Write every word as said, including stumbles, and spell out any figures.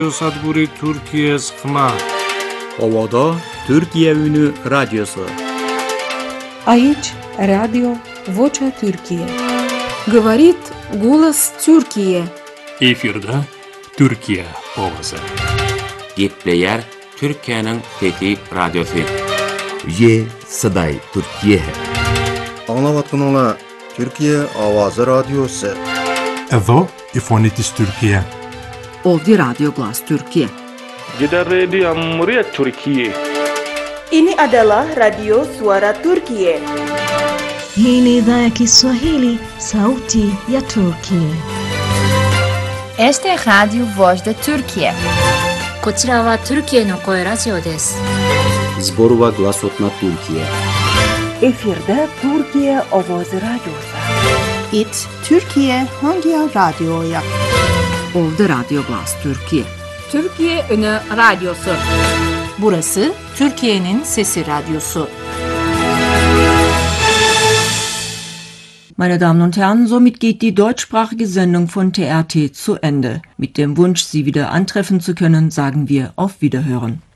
Sadburi Türkiye sıkma. Ovada Türkiye Ünü Radyosu. Aici Radio Vocea Türkiye. Говорит голос Türkiye. Efirde Türkiye ovozi. Gepleyer Türkiye'nin Fethi Radyosu. Ye Saday Türkiye. Anlavatkanlar Türkiye Avazı Radyosu. Evo İfonitis Türkiye. Ovdje Radio Glas Türkiye. Jeddah Radio Muria Türkiye. Ini adalah Radio Suara Türkiye. Hii ni idhaa ya Kiswahili, Sauti ya Turkiye. Este es Radio Voz de Türkiye. こちらは Türkiyeの声ラジオです。 Zborova Glasotna Türkiye. Efirde Türkiye Ovozi Radyosu. It Türkiye Hangi Radyo'ya? Ovdje Radio Glas Türkiye. Türkiye Ünü Radyosu. Burası Türkiye'nin Sesi Radyosu. Meine Damen und Herren, somit geht die deutschsprachige Sendung von T R T zu Ende. Mit dem Wunsch, Sie wieder antreffen zu können, sagen wir auf Wiederhören.